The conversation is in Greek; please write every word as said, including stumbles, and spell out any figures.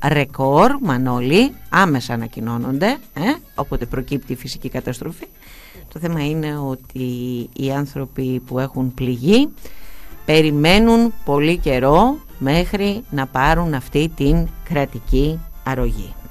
ρεκόρ, Μανώλη, άμεσα ανακοινώνονται, ε, όποτε προκύπτει η φυσική καταστροφή. Το θέμα είναι ότι οι άνθρωποι που έχουν πληγεί περιμένουν πολύ καιρό μέχρι να πάρουν αυτή την κρατική αρρωγή.